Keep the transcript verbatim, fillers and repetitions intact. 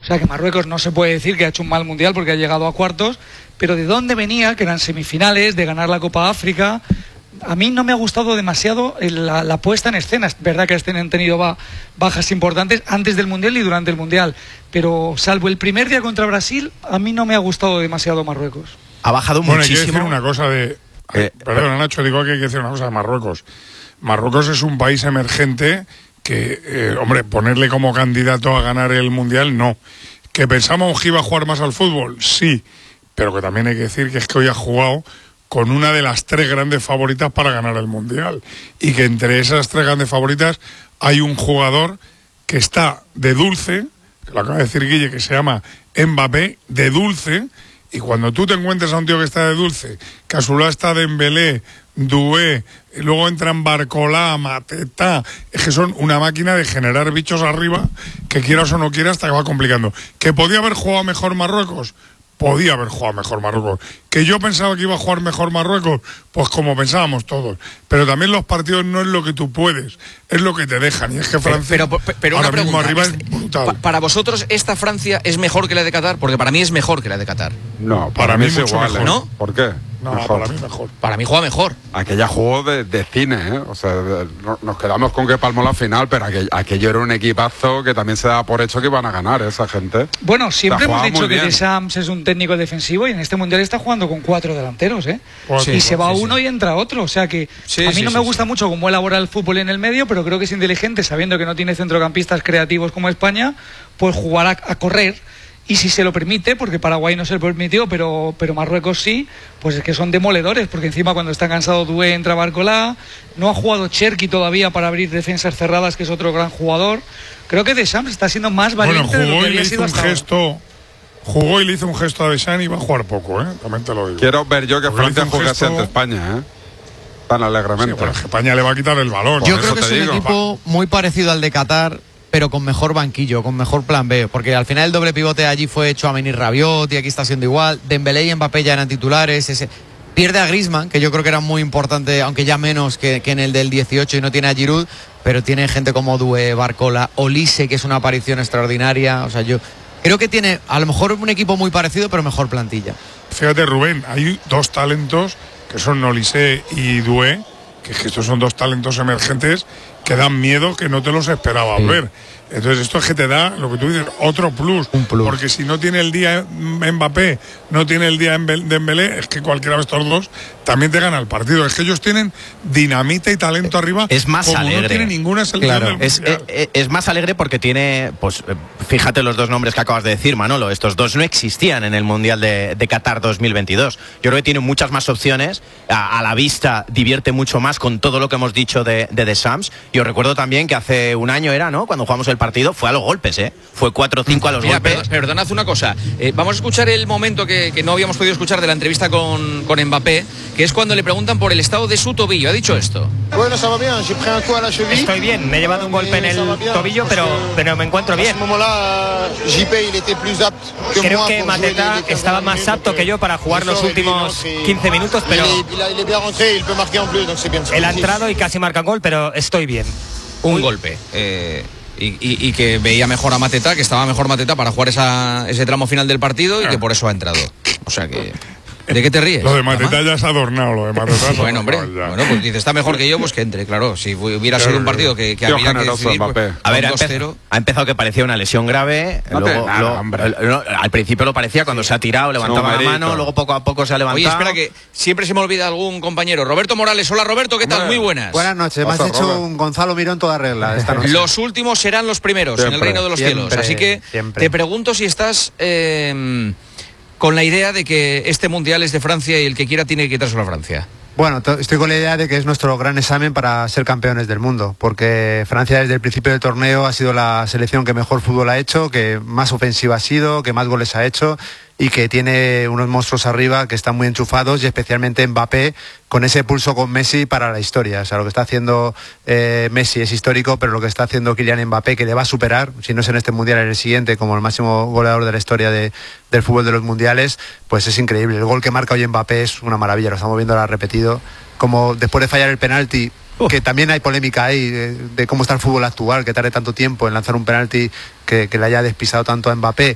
sea que Marruecos no se puede decir que ha hecho un mal mundial porque ha llegado a cuartos, pero de dónde venía, que eran semifinales, de ganar la Copa África. A mí no me ha gustado demasiado la, la puesta en escena. Es verdad que han tenido ba, bajas importantes antes del Mundial y durante el Mundial, pero salvo el primer día contra Brasil, a mí no me ha gustado demasiado Marruecos. Ha bajado bueno, muchísimo. Hay que decir una cosa de... Eh, perdona, Nacho, digo que hay que decir una cosa de Marruecos. Marruecos es un país emergente que, eh, hombre, ponerle como candidato a ganar el Mundial, no. ¿Que pensamos que iba a jugar más al fútbol? Sí, pero que también hay que decir que es que hoy ha jugado con una de las tres grandes favoritas para ganar el Mundial. Y que entre esas tres grandes favoritas hay un jugador que está de dulce, que lo acaba de decir Guille, que se llama Mbappé, de dulce, y cuando tú te encuentres a un tío que está de dulce, que a su lado está Dembélé, Doué, y luego entran Barcola, Mateta, es que son una máquina de generar bichos arriba, que quieras o no quieras, hasta que va complicando. ¿Que podía haber jugado mejor Marruecos? Podía haber jugado mejor Marruecos. ¿Que yo pensaba que iba a jugar mejor Marruecos? Pues como pensábamos todos. Pero también los partidos no es lo que tú puedes, es lo que te dejan. Y es que Francia pero, pero, pero ahora una mismo pregunta, arriba es brutal. Pa para vosotros, ¿esta Francia es mejor que la de Qatar? Porque para mí es mejor que la de Qatar. No, para, para mí, mí es igual, mejor. ¿No? ¿Por qué? No, mejor. para mí mejor. Para mí juega mejor. Aquella jugó de, de cine, ¿eh? O sea, de, no, nos quedamos con que palmó la final, pero aquel, aquello era un equipazo que también se daba por hecho que iban a ganar esa gente. Bueno, siempre hemos dicho que Deschamps es un técnico defensivo y en este Mundial está jugando con cuatro delanteros, ¿eh? Sí, y se va sí, uno sí. y entra otro, o sea que sí, a mí sí, no sí, me gusta sí. mucho cómo elabora el fútbol en el medio, pero creo que es inteligente, sabiendo que no tiene centrocampistas creativos como España, pues jugar a, a correr. Y si se lo permite, porque Paraguay no se lo permitió, pero, pero Marruecos sí, pues es que son demoledores, porque encima cuando está cansado Doué entra Barcola, no ha jugado Cherki todavía para abrir defensas cerradas, que es otro gran jugador. Creo que Deschamps está siendo más valiente bueno, de lo que y había le sido hizo un hasta gesto, ahora. Jugó y le hizo un gesto a Deschamps y va a jugar poco, ¿eh? También te lo digo. Quiero ver yo que Porque Francia jugase gesto... ante España, ¿eh? Tan alegremente. Sí, pero es que España le va a quitar el balón. Yo Por creo eso que es te un digo. equipo muy parecido al de Qatar, pero con mejor banquillo, con mejor plan B, porque al final el doble pivote allí fue hecho a Tchouaméni Rabiot y aquí está siendo igual. Dembélé y Mbappé ya eran titulares. Ese... Pierde a Griezmann, que yo creo que era muy importante, aunque ya menos que, que en el del dieciocho, y no tiene a Giroud, pero tiene gente como Doué, Barcola, Olise, que es una aparición extraordinaria. O sea, yo creo que tiene a lo mejor un equipo muy parecido, pero mejor plantilla. Fíjate, Rubén, hay dos talentos que son Olise y Doué, que, que estos son dos talentos emergentes que dan miedo, que no te los esperabas sí. ver. Entonces esto es que te da, lo que tú dices, otro plus. Un plus. Porque si no tiene el día Mbappé, no tiene el día Dembélé, es que cualquiera de estos dos también te gana el partido. Es que ellos tienen dinamita y talento arriba. Es más como alegre. No tiene ninguna selección Claro. del Es, mundial. es, es más alegre porque tiene, pues fíjate los dos nombres que acabas de decir, Manolo. Estos dos no existían en el Mundial de, de Qatar dos mil veintidós. Yo creo que tiene muchas más opciones. A, a la vista divierte mucho más con todo lo que hemos dicho de, de Deschamps. Yo recuerdo también que hace un año era, ¿no? Cuando jugamos el partido, fue a los golpes, ¿eh? Fue cuatro cinco a los Mira, golpes. perdón, perdonad una cosa. Eh, vamos a escuchar el momento que, que no habíamos podido escuchar de la entrevista con, con Mbappé, que es cuando le preguntan por el estado de su tobillo. Ha dicho esto. Estoy bien, me he llevado un golpe en el tobillo, pero, pero me encuentro bien. Creo que Mateta estaba más apto que yo para jugar los últimos quince minutos, pero él ha entrado y casi marca gol, pero estoy bien. Un Uy. golpe. Eh, y, y, y que veía mejor a Mateta, que estaba mejor Mateta para jugar esa, ese tramo final del partido y que por eso ha entrado. O sea que... ¿De qué te ríes? Lo de Mateta ya se ha adornado, lo de Mateta. Bueno, hombre, bueno, pues dice, está mejor que yo, pues que entre, claro. Si hubiera sido un partido que, que había que decidir, pues, a ver, ha, dos cero. empe ha empezado que parecía una lesión grave. No luego, te, nada, luego, hombre. lo, al principio lo parecía cuando se ha tirado, levantaba la mano, luego poco a poco se ha levantado. Oye, espera que siempre se me olvida algún compañero. Roberto Morales, hola Roberto, ¿qué tal? Hombre. Muy buenas. Buenas noches, me has Pasa, hecho Robert. un Gonzalo Mirón toda regla esta noche. Los últimos serán los primeros en el Siempre, reino de los siempre, cielos. Así que siempre. te pregunto si estás eh, con la idea de que este mundial es de Francia y el que quiera tiene que quitárselo a Francia. Bueno, estoy con la idea de que es nuestro gran examen para ser campeones del mundo, porque Francia desde el principio del torneo ha sido la selección que mejor fútbol ha hecho, que más ofensiva ha sido, que más goles ha hecho y que tiene unos monstruos arriba que están muy enchufados, y especialmente Mbappé con ese pulso con Messi para la historia. O sea, lo que está haciendo eh, Messi es histórico, pero lo que está haciendo Kylian Mbappé, que le va a superar, si no es en este mundial, en el siguiente, como el máximo goleador de la historia de, del fútbol de los mundiales, pues es increíble. El gol que marca hoy Mbappé es una maravilla, lo estamos viendo ahora repetido, como después de fallar el penalti, que también hay polémica ahí de, de cómo está el fútbol actual, que tarde tanto tiempo en lanzar un penalti que, que le haya despisado tanto a Mbappé,